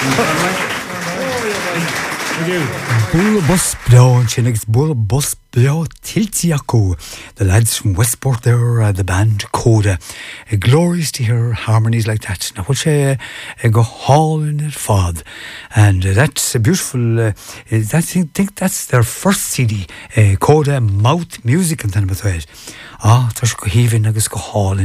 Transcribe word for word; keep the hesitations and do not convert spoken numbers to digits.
Bull bus blow sin agus bull bus blow tiltiaco. The lads from Westport there, uh, the band Coda. Uh, glorious to hear harmonies like that. Now what say uh, go hall in it fad, and uh, that's a beautiful. Uh, I think, think that's their first C D. Uh, Coda Mouth Music and then with it. Ah, tush go heaving agus go hall.